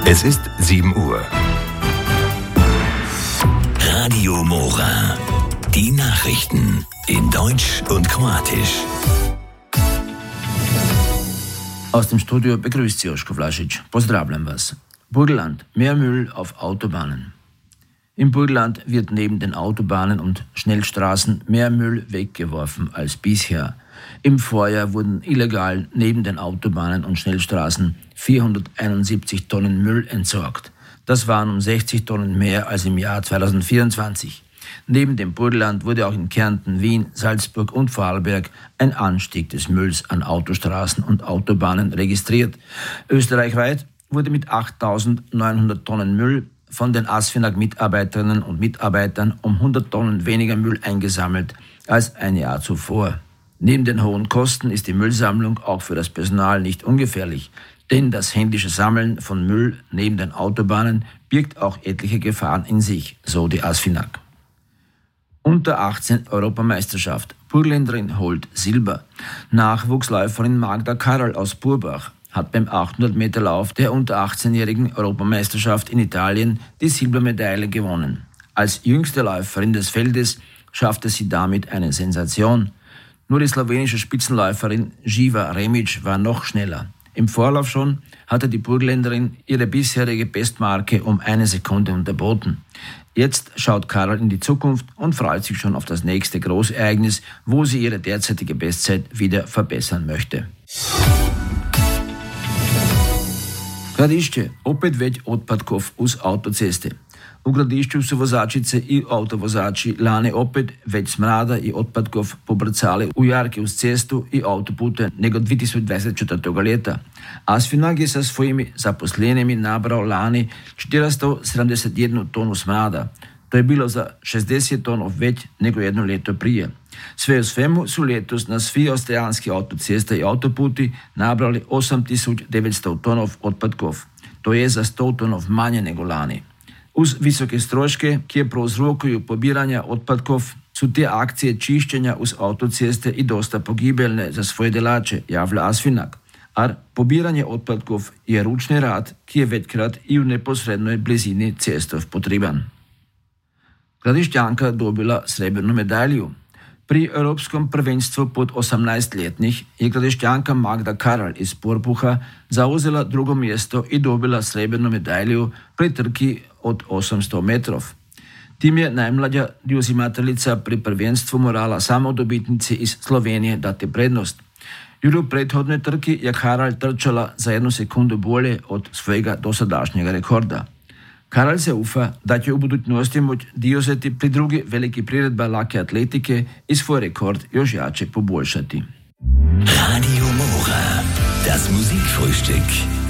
Es ist 7 Uhr. Radio Mora. Die Nachrichten in Deutsch und Kroatisch. Aus dem Studio begrüßt Sie Joško Vlašić. Pozdravljam vas. Burgenland. Mehr Müll auf Autobahnen. Im Burgenland wird neben den Autobahnen und Schnellstraßen mehr Müll weggeworfen als bisher. Im Vorjahr wurden illegal neben den Autobahnen und Schnellstraßen 471 Tonnen Müll entsorgt. Das waren um 60 Tonnen mehr als im Jahr 2024. Neben dem Burgenland wurde auch in Kärnten, Wien, Salzburg und Vorarlberg ein Anstieg des Mülls an Autostraßen und Autobahnen registriert. Österreichweit wurde mit 8.900 Tonnen Müll von den ASFINAG-Mitarbeiterinnen und Mitarbeitern um 100 Tonnen weniger Müll eingesammelt als ein Jahr zuvor. Neben den hohen Kosten ist die Müllsammlung auch für das Personal nicht ungefährlich, denn das händische Sammeln von Müll neben den Autobahnen birgt auch etliche Gefahren in sich, so die ASFINAG. Unter 18 Europameisterschaft. Burgenländerin holt Silber. Nachwuchsläuferin Magda Karol aus Burbach hat beim 800-Meter-Lauf der unter 18-jährigen Europameisterschaft in Italien die Silbermedaille gewonnen. Als jüngste Läuferin des Feldes schaffte sie damit eine Sensation. Nur die slowenische Spitzenläuferin Živa Remić war noch schneller. Im Vorlauf schon hatte die Burgenländerin ihre bisherige Bestmarke um 1 Sekunde unterboten. Jetzt schaut Karol in die Zukunft und freut sich schon auf das nächste Großereignis, wo sie ihre derzeitige Bestzeit wieder verbessern möchte. Gradišće, opet već otpadkov uz autoceste. U Gradišću su vozačice i autovozači lani opet već smrada i otpadkov pobrcali u jarke uz cestu i autopute nego 2024. leta. ASFINAG je sa svojimi zaposlenimi nabrao lani 471 tonu smrada. To je bilo za 60 tonov već nego jedno leto prije. Sve u svemu su letos na svi austrijanski autoceste i autoputi nabrali 8900 tonov otpadkov. To je za 100 tonov manje nego lani. Uz visoke stroške, ki prouzrokuju pobiranja otpadkov, su te akcije čišćenja uz autoceste i dosta pogibeljne za svoje delače, javlja ASFINAG. A pobiranje otpadkov je ručni rad, ki je večkrat i u neposrednoj blizini cestov potreben. Gradišćanka dobila srebrnu medalju. Pri Evropskom prvenstvu pod 18-letnih je Gradišćanka Magda Karol iz Porpuha zauzela drugo mjesto i dobila srebrnu medalju pri trki od 800 metrov. Tim je najmlađa uzimateljica pri prvenstvu morala samo dobitnici iz Slovenije dati prednost. Jer u prethodnoj trki je Karol trčala za 1 sekundu bolje od svojega dosadašnjega rekorda. Karol se ufa da će u budućnosti moći uzeti pri drugi veliki priredba lake atletike i svoj rekord još jače poboljšati. Radio Mora, das Musikfrühstück.